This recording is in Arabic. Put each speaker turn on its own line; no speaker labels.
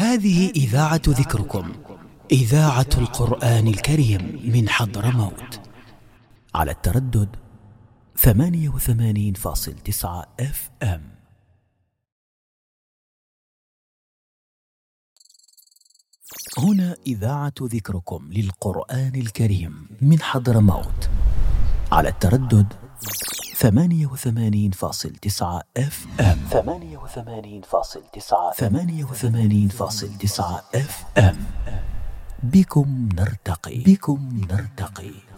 هذه إذاعة ذكركم، إذاعة القرآن الكريم من حضرموت، على التردد 88.9 FM. هنا إذاعة ذكركم للقرآن الكريم من حضرموت، على التردد 88.9 FM. 88.9 FM. بكم نرتقي.